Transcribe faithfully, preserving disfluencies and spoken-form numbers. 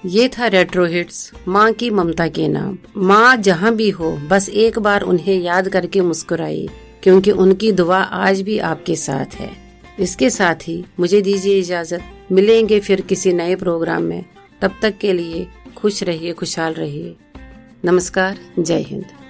ये था retro hits माँ की ममता के नाम। माँ जहाँ भी हो बस एक बार उन्हें याद करके मुस्कुराइए, क्योंकि उनकी दुआ आज भी आपके साथ है। इसके साथ ही मुझे दीजिए इजाजत, मिलेंगे फिर किसी नए प्रोग्राम में। तब तक के लिए खुश रहिए, खुशहाल रहिए। नमस्कार, जय हिंद।